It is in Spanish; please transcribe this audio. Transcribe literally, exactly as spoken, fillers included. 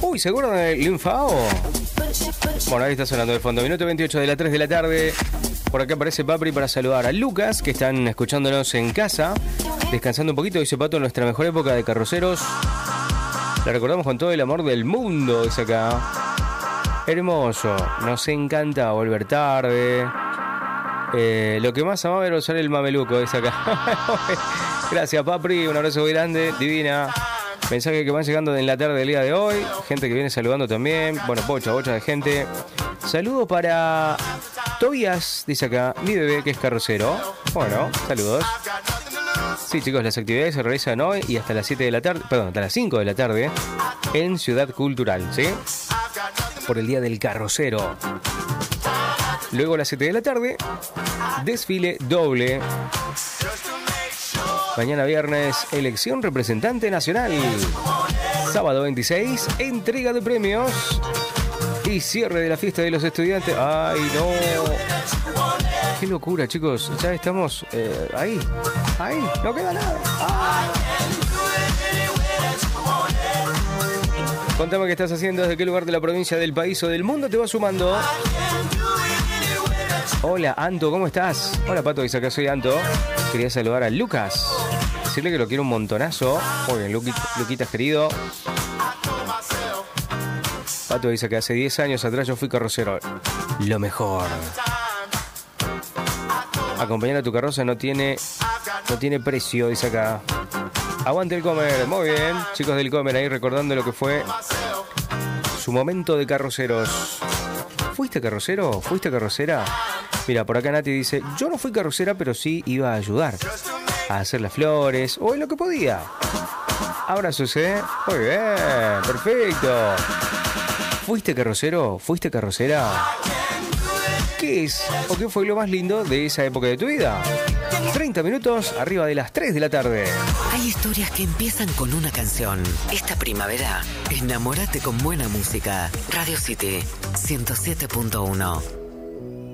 Uy, ¿se acuerdan del Linfao? Bueno, ahí está sonando de fondo. Minuto veintiocho de las tres de la tarde. Por acá aparece Papri para saludar a Lucas, que están escuchándonos en casa, descansando un poquito. Dice Pato, nuestra mejor época de carroceros la recordamos con todo el amor del mundo, dice acá. Hermoso, nos encanta volver tarde. Eh, lo que más amaba era usar el mameluco, dice acá. Gracias, Papri, un abrazo muy grande, divina. Mensaje que van llegando en la tarde del día de hoy. Gente que viene saludando también. Bueno, bocha, bocha de gente. Saludo para Tobias, dice acá, mi bebé que es carrocero. Bueno, saludos. Sí, chicos, las actividades se realizan hoy y hasta las siete de la tarde, perdón, hasta las cinco de la tarde en Ciudad Cultural, ¿sí? Por el día del carrocero. Luego a las siete de la tarde, desfile doble. Mañana viernes, elección representante nacional. Sábado veintiséis, entrega de premios. Y cierre de la fiesta de los estudiantes. ¡Ay, no! ¡Qué locura, chicos! Ya estamos eh, ahí. Ahí, no queda nada. ¡Ah! Contame qué estás haciendo, desde qué lugar de la provincia, del país o del mundo te vas sumando. Hola, Anto, ¿cómo estás? Hola, Pato, dice acá, soy Anto. Quería saludar a Lucas. Decirle que lo quiero un montonazo. Muy bien, Luqui, Luquitas querido. Pato dice que hace diez años atrás yo fui carrocero. Lo mejor. Acompañar a tu carroza no tiene, no tiene precio, dice acá. Aguante el comer. Muy bien, chicos del comer, ahí recordando lo que fue su momento de carroceros. ¿Fuiste carrocero? ¿Fuiste carrocera? Mira, por acá Nati dice, yo no fui carrocera, pero sí iba a ayudar a hacer las flores o en lo que podía. Abrazos, ¿eh? Muy bien, perfecto. ¿Fuiste carrocero? ¿Fuiste carrocera? ¿Qué es o qué fue lo más lindo de esa época de tu vida? treinta minutos arriba de las tres de la tarde. Hay historias que empiezan con una canción. Esta primavera, enamórate con buena música. Radio City ciento siete punto uno.